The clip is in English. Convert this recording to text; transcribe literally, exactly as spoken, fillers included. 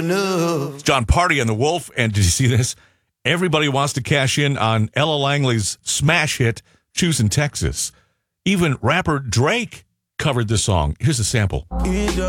enough. It's John Party and the Wolf, and did you see this? Everybody wants to cash in on Ella Langley's smash hit, Choosing Texas. Even rapper Drake covered the song. Here's a sample.